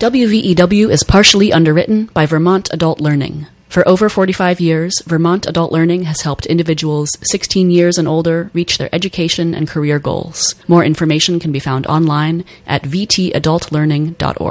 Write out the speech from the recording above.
WVEW is partially underwritten by Vermont Adult Learning. For over 45 years, Vermont Adult Learning has helped individuals 16 years and older reach their education and career goals. More information can be found online at vtadultlearning.org.